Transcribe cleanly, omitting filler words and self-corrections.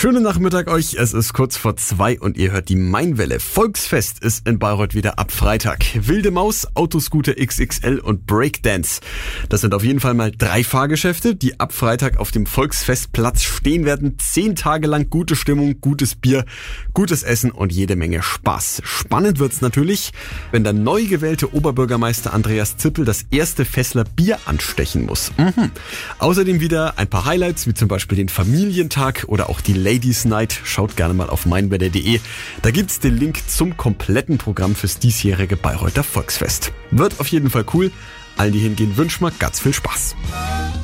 Schönen Nachmittag euch, es ist kurz vor 2 und ihr hört die Mainwelle. Volksfest ist in Bayreuth wieder ab Freitag. Wilde Maus, Autoscooter XXL und Breakdance. Das sind auf jeden Fall mal 3 Fahrgeschäfte, die ab Freitag auf dem Volksfestplatz stehen werden. 10 Tage lang gute Stimmung, gutes Bier, gutes Essen und jede Menge Spaß. Spannend wird's natürlich, wenn der neu gewählte Oberbürgermeister Andreas Zippel das erste Fässler Bier anstechen muss. Außerdem wieder ein paar Highlights, wie zum Beispiel den Familientag oder auch die Ladies Night. Schaut gerne mal auf mainwelle.de. Da gibt's den Link zum kompletten Programm fürs diesjährige Bayreuther Volksfest. Wird auf jeden Fall cool. Allen, die hingehen, wünschen wir ganz viel Spaß.